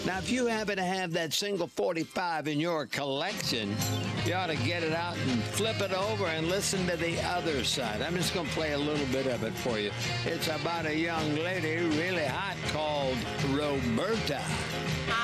Now, if you happen to have that single 45 in your collection, you ought to get it out and flip it over and listen to the other side. I'm just going to play a little bit of it for you. It's about a young lady, really hot, called Roberta.